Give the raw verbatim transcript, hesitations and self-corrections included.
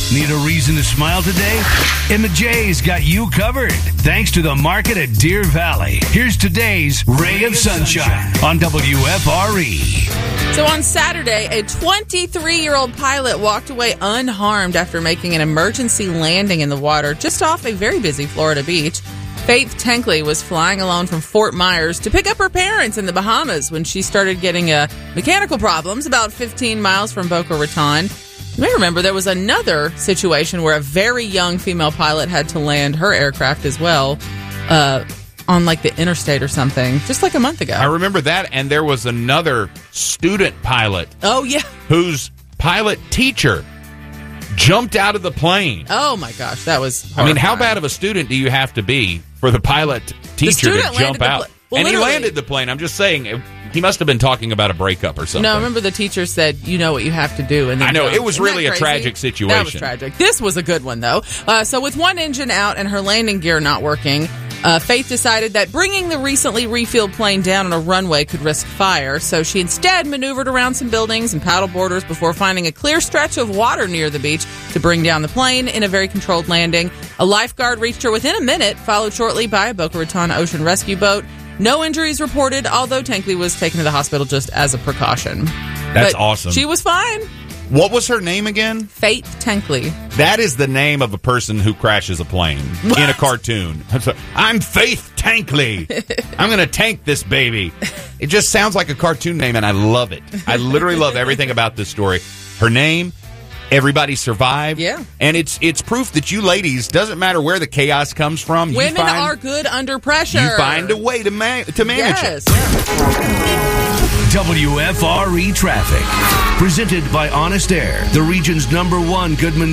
Need a reason to smile today? Emma J's got you covered. Thanks to the market at Deer Valley. Here's today's Ray of Sunshine on W F R E. So on Saturday, a twenty-three-year-old pilot walked away unharmed after making an emergency landing in the water just off a very busy Florida beach. Faith Tankley was flying alone from Fort Myers to pick up her parents in the Bahamas when she started getting uh, mechanical problems about fifteen miles from Boca Raton. You may remember there was another situation where a very young female pilot had to land her aircraft as well uh, on like the interstate or something, just like a month ago. I remember that, and there was another student pilot. Oh, yeah. Whose pilot teacher jumped out of the plane. Oh, my gosh, that was horrifying. I mean, how bad of a student do you have to be for the pilot teacher to jump out? Pl- well, and he literally. landed the plane. I'm just saying, he must have been talking about a breakup or something. No, remember the teacher said, you know what you have to do. And then I know. go. It was Isn't really that a crazy? tragic situation. That was tragic. This was a good one, though. Uh, so with one engine out and her landing gear not working, uh, Faith decided that bringing the recently refilled plane down on a runway could risk fire. So she instead maneuvered around some buildings and paddle boarders before finding a clear stretch of water near the beach to bring down the plane in a very controlled landing. A lifeguard reached her within a minute, followed shortly by a Boca Raton ocean rescue boat. No injuries reported, although Tankley was taken to the hospital just as a precaution. That's but awesome. She was fine. What was her name again? Faith Tankley. That is the name of a person who crashes a plane What? in a cartoon. I'm Faith Tankley. I'm going to tank this baby. It just sounds like a cartoon name, and I love it. I literally love everything about this story. Her name, everybody survived. Yeah. And it's it's proof that you ladies, doesn't matter where the chaos comes from. Women you find, are good under pressure. You find a way to, ma- to manage yes. it. Yeah. W F R E Traffic. Presented by Honest Air, the region's number one Goodman